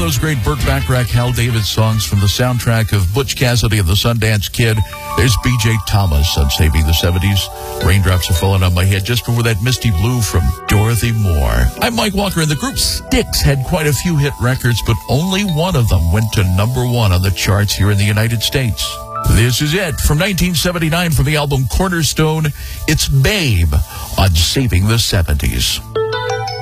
those great Burt Bacharach, Hal David songs from the soundtrack of Butch Cassidy and the Sundance Kid. There's B.J. Thomas on Saving the 70s. Raindrops Are Falling on My Head. Just before that, Misty Blue from Dorothy Moore. I'm Mike Walker, and the group Styx had quite a few hit records, but only one of them went to #1 on the charts here in the United States. This is it from 1979 from the album Cornerstone. It's Babe on Saving the 70s.